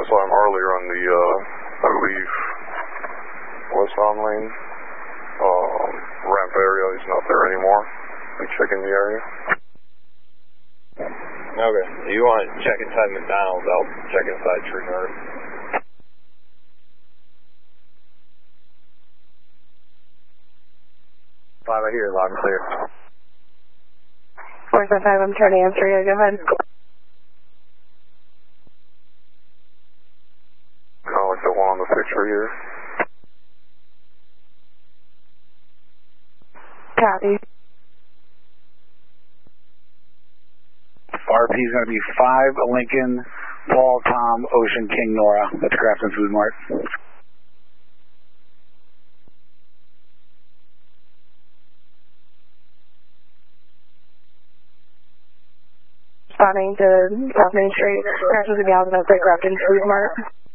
saw him earlier on the, I believe, West On Lane ramp area. He's not there anymore. I'm checking the area. Okay. You want to check inside McDonald's, I'll check inside True North. 5, I hear you loud and clear. 455, I'm trying to answer you. Go ahead. Kind of like the one on the picture here. Copy. RP is going to be 5 Lincoln, Paul, Tom, Ocean, King, Nora. That's Craft and Food Mart. Responding to South Main Street. Crashes and Gallons, Craft and Food Mart.